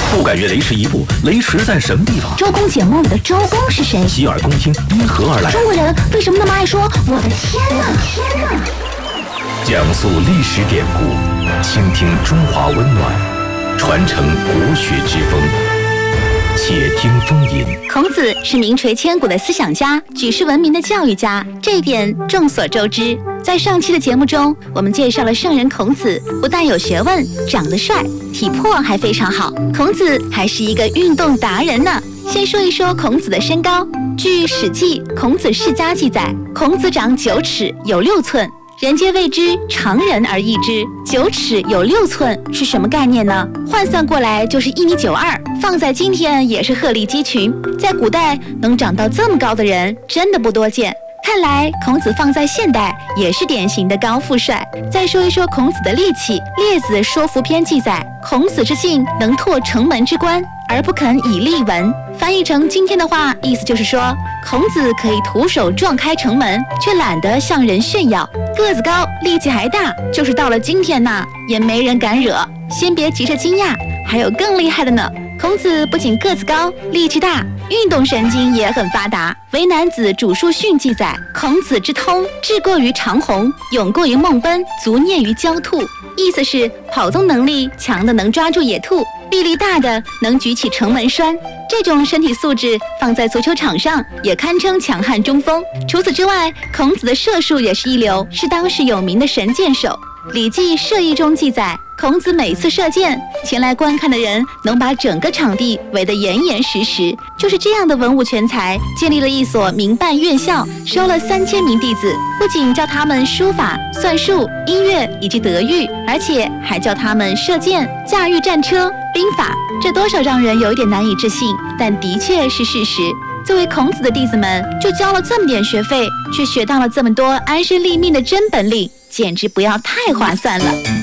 不敢越雷池一步，雷池在什么地方？ 周公解梦里的周公是谁？ 洗耳恭听，因何而来？ 中国人为什么那么爱说我的天哪？ 讲述历史典故，倾听中华温暖，传承国学之风。且听风吟。 孔子是名垂千古的思想家，举世闻名的教育家，这一点众所周知。在上期的节目中，我们介绍了圣人孔子，不但有学问，长得帅，体魄还非常好。孔子还是一个运动达人呢。先说一说孔子的身高。据《史记·孔子世家》记载，孔子长9尺有6寸。人皆谓之常人而异之，9尺有6寸是什么概念呢？换算过来就是1.92米，放在今天也是鹤立鸡群。在古代能长到这么高的人真的不多见。看来孔子放在现代也是典型的高富帅。再说一说孔子的力气，《列子·说服篇》记载，孔子之性能拓城门之关，而不肯以力闻。翻译成今天的话，意思就是说，孔子可以徒手撞开城门，却懒得向人炫耀。个子高，力气还大，就是到了今天呐，也没人敢惹。先别急着惊讶，还有更厉害的呢。孔子不仅个子高，力气大，运动神经也很发达。《为男子主述训》记载，孔子之通，智过于长虹，勇过于孟奔，足念于焦兔。意思是跑动能力强的能抓住野兔，臂力大的能举起城门栓。这种身体素质放在足球场上也堪称强悍中锋。除此之外，孔子的射术也是一流，是当时有名的神箭手。《礼记·射艺》中记载，孔子每次射箭，前来观看的人能把整个场地围得严严实实。就是这样的文武全才，建立了一所民办院校，收了3000名弟子，不仅教他们书法、算术、音乐以及德育，而且还教他们射箭、驾驭战车、兵法。这多少让人有一点难以置信，但的确是事实。作为孔子的弟子们，就交了这么点学费，却学到了这么多安身立命的真本领，简直不要太划算了。